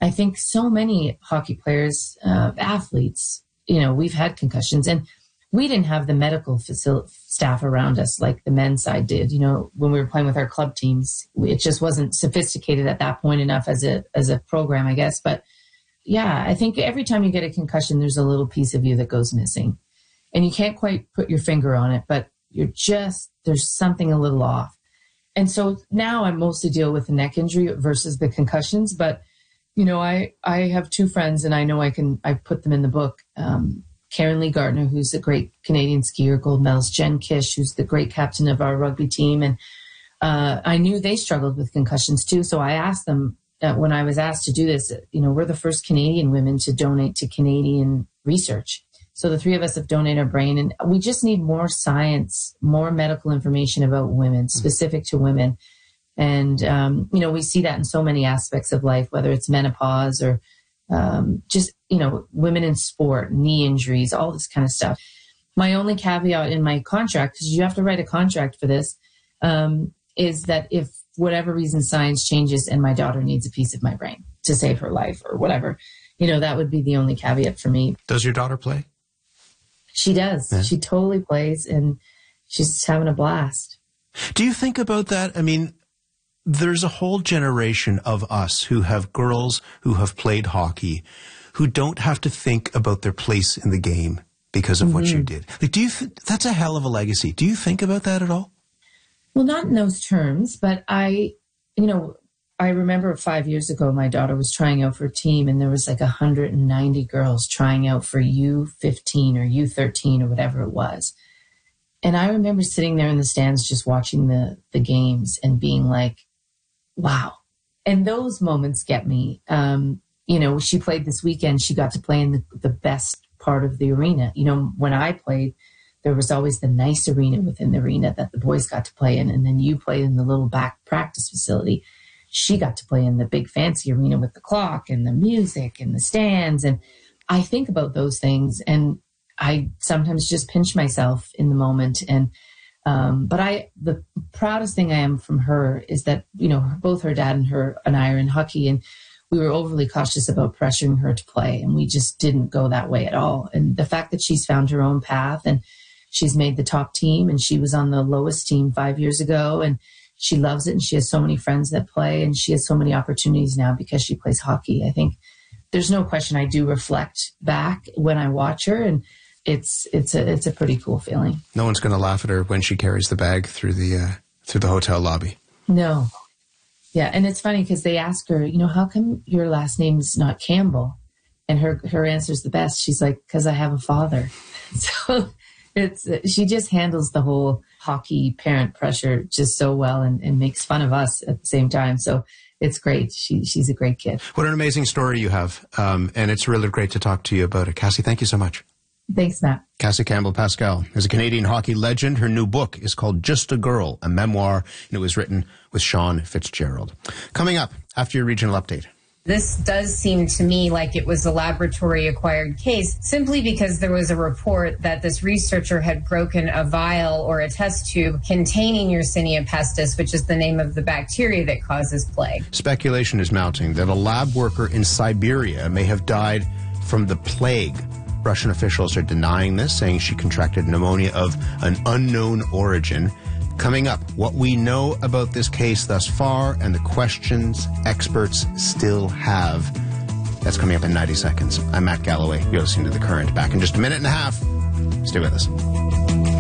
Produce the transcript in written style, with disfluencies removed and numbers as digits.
I think so many hockey players, athletes, you know, we've had concussions, and we didn't have the medical staff around us like the men's side did. You know, when we were playing with our club teams, it just wasn't sophisticated at that point enough as a program, I guess. But yeah, I think every time you get a concussion, there's a little piece of you that goes missing, and you can't quite put your finger on it, but there's something a little off. And so now I mostly deal with the neck injury versus the concussions. But, you know, I have two friends, and I know I put them in the book. Karen Lee Gardner, who's a great Canadian skier, gold medalist, Jen Kish, who's the great captain of our rugby team. And I knew they struggled with concussions too. So I asked them, when I was asked to do this, you know, we're the first Canadian women to donate to Canadian research. So the three of us have donated our brain, and we just need more science, more medical information about women, specific to women. And, you know, we see that in so many aspects of life, whether it's menopause or just, you know, women in sport, knee injuries, all this kind of stuff. My only caveat in my contract, because you have to write a contract for this, is that if whatever reason science changes and my daughter needs a piece of my brain to save her life or whatever, you know, that would be the only caveat for me. Does your daughter play? She does. Yeah. She totally plays, and she's having a blast. Do you think about that? I mean, there's a whole generation of us who have girls who have played hockey who don't have to think about their place in the game because of what you did. Like, that's a hell of a legacy. Do you think about that at all? Well, not in those terms, but I remember 5 years ago, my daughter was trying out for a team, and there was like 190 girls trying out for U15 or U13 or whatever it was. And I remember sitting there in the stands just watching the games and being like, wow. And those moments get me. You know, she played this weekend. She got to play in the best part of the arena. You know, when I played, there was always the nice arena within the arena that the boys got to play in. And then you played in the little back practice facility. She got to play in the big fancy arena with the clock and the music and the stands. And I think about those things, and I sometimes just pinch myself in the moment. And, but the proudest thing I am from her is that, you know, both her dad and I are in hockey, and we were overly cautious about pressuring her to play. And we just didn't go that way at all. And the fact that she's found her own path, and she's made the top team, and she was on the lowest team 5 years ago, and she loves it, and she has so many friends that play, and she has so many opportunities now because she plays hockey. I think there's no question I do reflect back when I watch her, and it's a pretty cool feeling. No one's going to laugh at her when she carries the bag through the hotel lobby. No. Yeah, and it's funny because they ask her, you know, how come your last name's not Campbell? And her answer's the best. She's like, because I have a father. So she just handles the whole hockey parent pressure just so well, and makes fun of us at the same time. So it's great. She's a great kid. What an amazing story you have. And it's really great to talk to you about it. Cassie, thank you so much. Thanks, Matt. Cassie Campbell-Pascal is a Canadian hockey legend. Her new book is called Just a Girl, a memoir, and it was written with Sean Fitzgerald. Coming up after your regional update. This does seem to me like it was a laboratory-acquired case, simply because there was a report that this researcher had broken a vial or a test tube containing Yersinia pestis, which is the name of the bacteria that causes plague. Speculation is mounting that a lab worker in Siberia may have died from the plague. Russian officials are denying this, saying she contracted pneumonia of an unknown origin. Coming up, what we know about this case thus far and the questions experts still have. That's coming up in 90 seconds. I'm Matt Galloway. You're listening to The Current. Back in just a minute and a half. Stay with us.